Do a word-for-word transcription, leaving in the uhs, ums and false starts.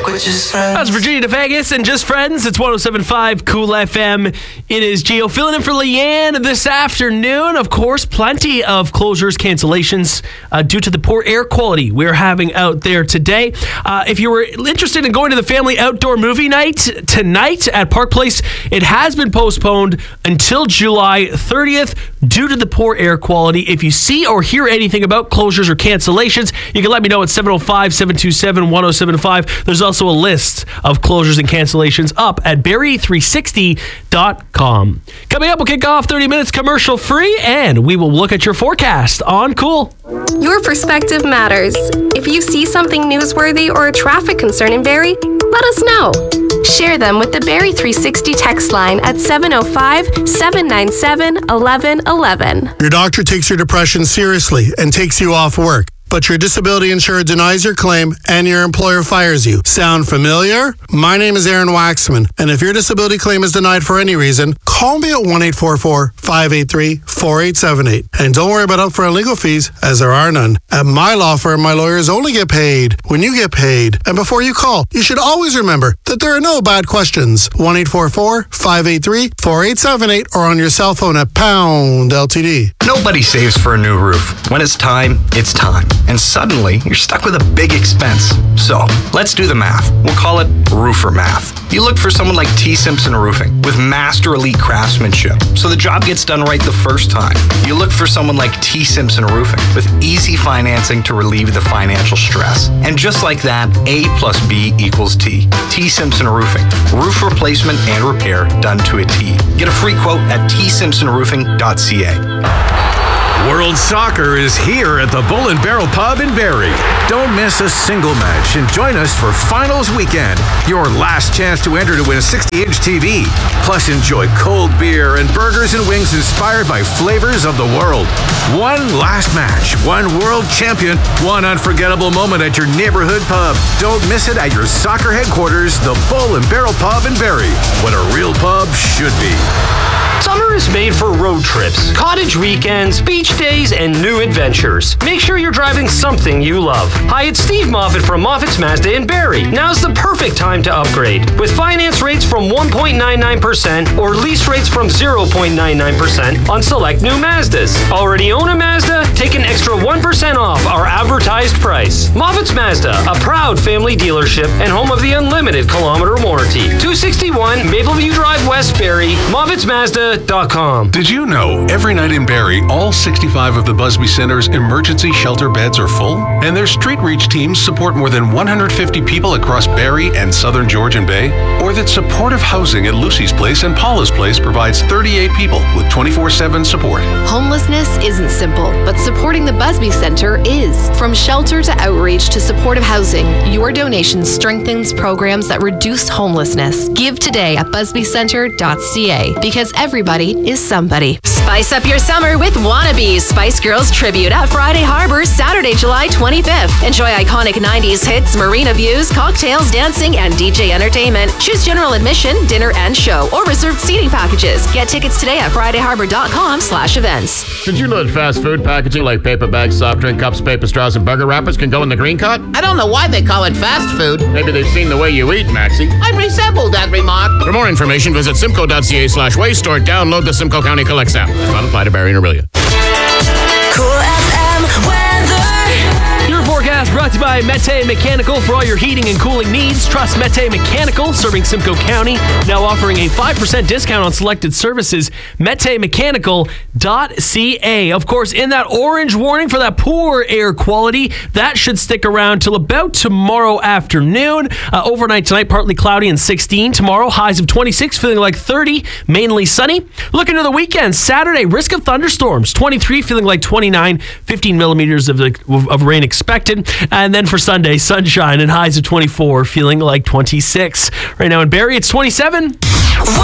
with just friends. That's Virginia to Vegas and Just Friends. It's one oh seven point five Cool F M. It is Gio filling in for Leanne this afternoon. Of course, plenty of closures, cancellations uh, due to the poor air quality we're having out there today. Uh, if you were interested in going to the family outdoor movie night tonight at Park Place, it has been postponed until July thirtieth due to the poor air quality. If you see or hear anything about closures or cancellations, you can let me know at seven oh five, seven two seven, one oh seven five. There's also a list of closures and cancellations up at Barrie three sixty dot com. Coming up, we'll kick off thirty minutes commercial free, and we will look at your forecast on Cool. Your perspective matters. If you see something newsworthy or a traffic concern in Barrie, let us know. Share them with the Barrie three sixty text line at seven oh five, seven nine seven, one one one one. Your doctor takes your depression seriously and takes you off work, but your disability insurer denies your claim and your employer fires you. Sound familiar? My name is Aaron Waxman, and if your disability claim is denied for any reason, call me at one eight four four, five eight three, four eight seven eight. And don't worry about upfront legal fees, as there are none. At my law firm, my lawyers only get paid when you get paid. And before you call, you should always remember that there are no bad questions. one eight four four, five eight three, four eight seven eight or on your cell phone at pound L T D. Nobody saves for a new roof. When it's time, it's time. And suddenly, you're stuck with a big expense. So, let's do the math. We'll call it roofer math. You look for someone like T. Simpson Roofing with master elite craftsmanship, so the job gets done right the first time. You look for someone like T. Simpson Roofing with easy financing to relieve the financial stress. And just like that, A plus B equals T. T. Simpson Roofing. Roof replacement and repair done to a T. Get a free quote at t simpson roofing dot c a. World Soccer is here at the Bull and Barrel Pub in Barrie. Don't miss a single match and join us for Finals Weekend, your last chance to enter to win a sixty inch T V. Plus, enjoy cold beer and burgers and wings inspired by flavors of the world. One last match, one world champion, one unforgettable moment at your neighborhood pub. Don't miss it at your soccer headquarters, the Bull and Barrel Pub in Barrie. What a real pub should be. Summer is made for road trips, cottage weekends, beach days, and new adventures. Make sure you're driving something you love. Hi, it's Steve Moffat from Moffat's Mazda in Barrie. Now's the perfect time to upgrade. With finance rates from one point nine nine percent or lease rates from zero point nine nine percent on select new Mazdas. Already own a Mazda? Take an extra one percent off our advertised price. Moffat's Mazda, a proud family dealership and home of the unlimited kilometer warranty. two sixty-one Mapleview Drive, West Barrie, Moffat's Mazda dot com. Did you know every night in Barrie, all sixty-five of the Busby Center's emergency shelter beds are full? And their street reach teams support more than one hundred fifty people across Barrie and southern Georgian Bay? Or that supportive housing at Lucy's Place and Paula's Place provides thirty-eight people with twenty-four seven support? Homelessness isn't simple, but supporting the Busby Center is. From shelter to outreach to supportive housing, your donation strengthens programs that reduce homelessness. Give today at busby center dot c a because every Everybody is somebody. Spice up your summer with Wannabe's Spice Girls Tribute at Friday Harbor, Saturday, July twenty-fifth. Enjoy iconic nineties hits, marina views, cocktails, dancing, and D J entertainment. Choose general admission, dinner, and show, or reserved seating packages. Get tickets today at friday harbor dot com slash events. Did you know that fast food packaging like paper bags, soft drink cups, paper straws, and burger wrappers can go in the green cut? I don't know why they call it fast food. Maybe they've seen the way you eat, Maxie. I resemble that remark. For more information, visit simco dot c a slash waste or download the Simcoe County Collect app. Not apply to Barrie and Aurelia. Cool F M weather. Your forecast brought to you by Mete Mechanical. For all your heating and cooling needs, trust Mete Mechanical, serving Simcoe County. Now offering a five percent discount on selected services. mete mechanical dot c a. Of course, in that orange warning for that poor air quality, that should stick around till about tomorrow afternoon. Uh, overnight tonight, partly cloudy and sixteen. Tomorrow, highs of twenty-six, feeling like thirty, mainly sunny. Looking to the weekend, Saturday, risk of thunderstorms, twenty-three, feeling like twenty-nine, fifteen millimeters of, the, of rain expected. And then for Sunday, sunshine and highs of twenty-four, feeling like twenty-six. Right now in Barrie, it's twenty-seven.